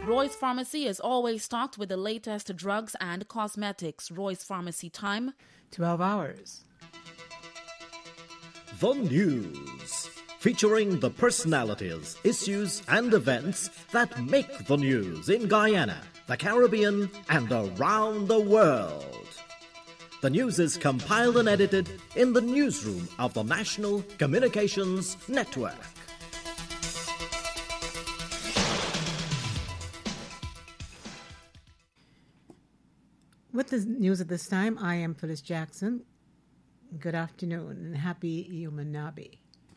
Roy's Pharmacy is always stocked with the latest drugs and cosmetics. Roy's Pharmacy time, 12 hours. The News, featuring the personalities, issues and events that make the news in Guyana, the Caribbean and around the world. The news is compiled and edited in the newsroom of the National Communications Network. With the news at this time, I am Phyllis Jackson. Good afternoon and happy Yuma Nabi.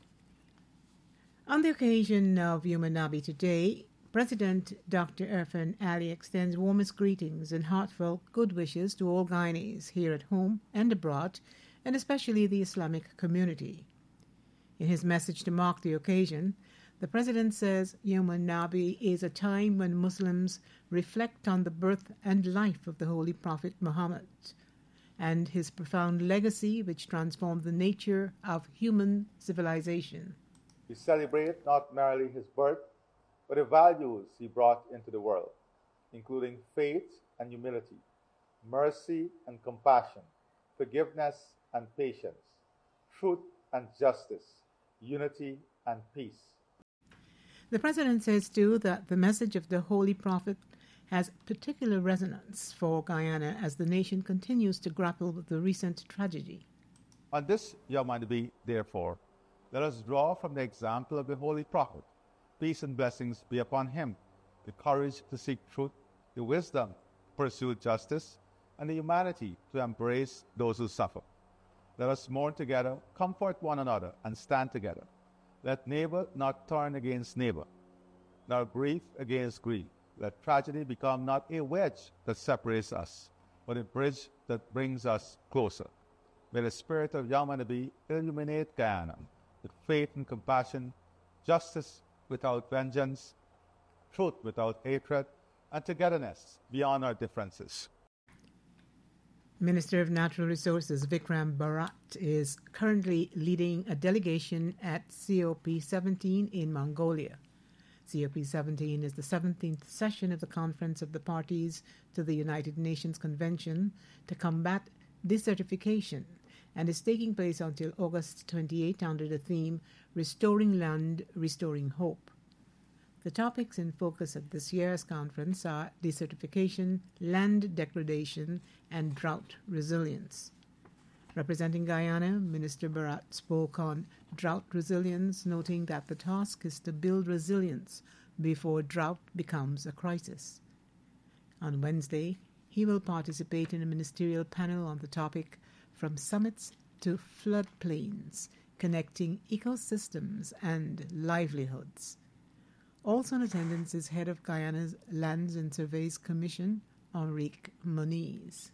On the occasion of Yuma Nabi today, President Dr. Irfan Ali extends warmest greetings and heartfelt good wishes to all Guyanese here at home and abroad, and especially the Islamic community. In his message to mark the occasion, the President says Yuma Nabi is a time when Muslims reflect on the birth and life of the Holy Prophet Muhammad and his profound legacy which transformed the nature of human civilization. We celebrate not merely his birth, but the values he brought into the world, including faith and humility, mercy and compassion, forgiveness and patience, truth and justice, unity and peace. The President says, too, that the message of the Holy Prophet has particular resonance for Guyana as the nation continues to grapple with the recent tragedy. On this Yom Nabi, therefore, let us draw from the example of the Holy Prophet. Peace and blessings be upon him, the courage to seek truth, the wisdom to pursue justice, and the humanity to embrace those who suffer. Let us mourn together, comfort one another, and stand together. Let neighbor not turn against neighbor, nor grief against grief. Let tragedy become not a wedge that separates us, but a bridge that brings us closer. May the spirit of Yom Nabi illuminate Guyana with faith and compassion, justice without vengeance, truth without hatred, and togetherness beyond our differences. Minister of Natural Resources Vikram Bharat is currently leading a delegation at COP17 in Mongolia. COP17 is the 17th session of the Conference of the Parties to the United Nations Convention to Combat Desertification and is taking place until August 28 under the theme Restoring Land, Restoring Hope. The topics in focus at this year's conference are desertification, land degradation, and drought resilience. Representing Guyana, Minister Bharat spoke on drought resilience, noting that the task is to build resilience before drought becomes a crisis. On Wednesday, he will participate in a ministerial panel on the topic From Summits to Floodplains, Connecting Ecosystems and Livelihoods. Also in attendance is head of Guyana's Lands and Surveys Commission, Enrique Moniz.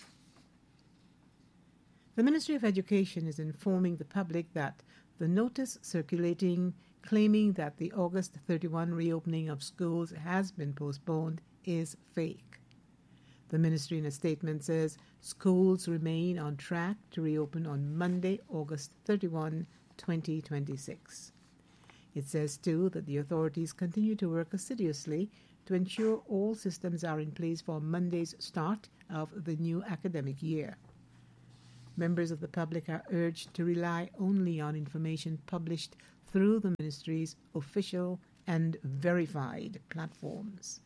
The Ministry of Education is informing the public that the notice circulating claiming that the August 31 reopening of schools has been postponed is fake. The ministry in a statement says schools remain on track to reopen on Monday, August 31, 2026. It says, too, that the authorities continue to work assiduously to ensure all systems are in place for Monday's start of the new academic year. Members of the public are urged to rely only on information published through the ministry's official and verified platforms.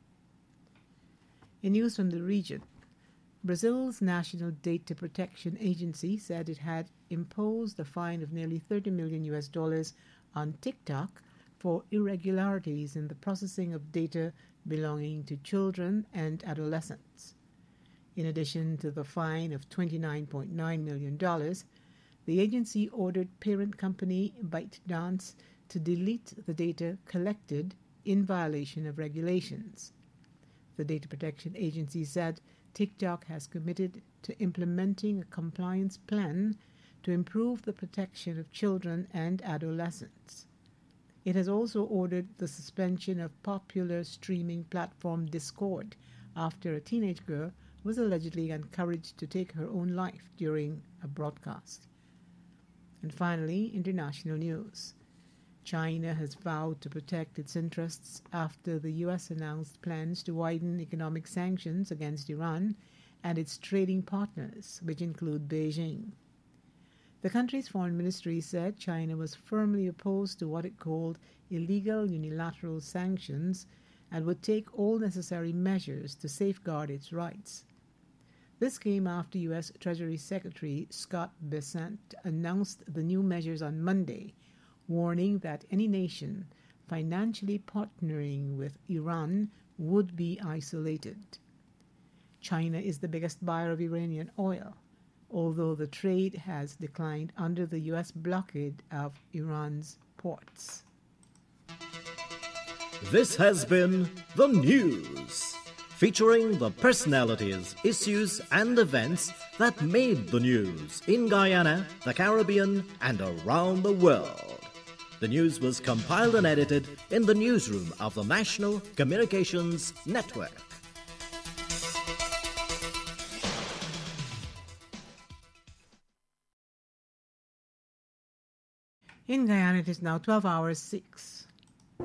In news from the region, Brazil's National Data Protection Agency said it had imposed a fine of nearly $30 million on TikTok for irregularities in the processing of data belonging to children and adolescents. In addition to the fine of $29.9 million, the agency ordered parent company ByteDance to delete the data collected in violation of regulations. The Data Protection Agency said TikTok has committed to implementing a compliance plan to improve the protection of children and adolescents. It has also ordered the suspension of popular streaming platform Discord after a teenage girl was allegedly encouraged to take her own life during a broadcast. And finally, international news. China has vowed to protect its interests after the U.S. announced plans to widen economic sanctions against Iran and its trading partners, which include Beijing. The country's foreign ministry said China was firmly opposed to what it called illegal unilateral sanctions and would take all necessary measures to safeguard its rights. This came after U.S. Treasury Secretary Scott Bessent announced the new measures on Monday, warning that any nation financially partnering with Iran would be isolated. China is the biggest buyer of Iranian oil, although the trade has declined under the U.S. blockade of Iran's ports. This has been The News, featuring the personalities, issues, and events that made the news in Guyana, the Caribbean, and around the world. The news was compiled and edited in the newsroom of the National Communications Network. In Guyana, it is now 12 hours 6.